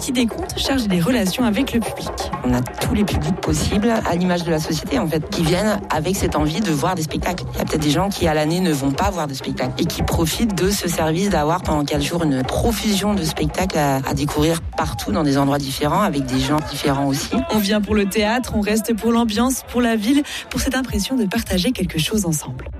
qui décompte charge des relations avec le public. On a tous les publics possibles, à l'image de la société en fait, qui viennent avec cette envie de voir des spectacles. Il y a peut-être des gens qui à l'année ne vont pas voir de spectacles et qui profitent de ce service d'avoir pendant 4 jours une profusion de spectacles à découvrir partout dans des endroits différents avec des gens différents aussi. On vient pour le théâtre, on reste pour l'ambiance, pour la ville, pour cette impression de partager quelque chose ensemble.